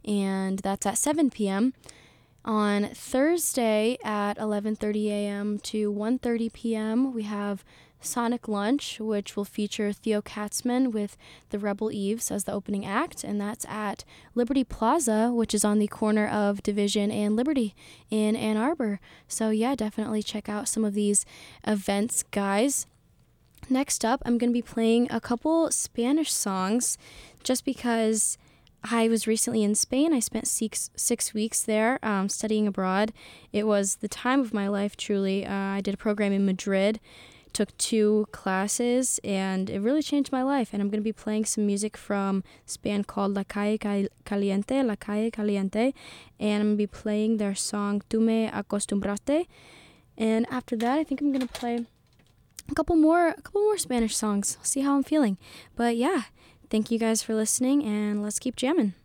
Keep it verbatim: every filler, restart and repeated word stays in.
and that's at seven p.m. On Thursday at eleven thirty a.m. to one thirty p.m., we have Sonic Lunch, which will feature Theo Katzman with the Rebel Eves as the opening act, and that's at Liberty Plaza, which is on the corner of Division and Liberty in Ann Arbor. So yeah, definitely check out some of these events, guys. Next up, I'm going to be playing a couple Spanish songs just because I was recently in Spain. I spent six six weeks there um, studying abroad. It was the time of my life, truly. Uh, I did a program in Madrid, took two classes, and it really changed my life. And I'm going to be playing some music from this band called La Calle Caliente, La Calle Caliente, and I'm going to be playing their song Tu Me Acostumbraste. And after that, I think I'm going to play a couple more, a couple more Spanish songs. See how I'm feeling. But yeah. Thank you guys for listening, and let's keep jamming.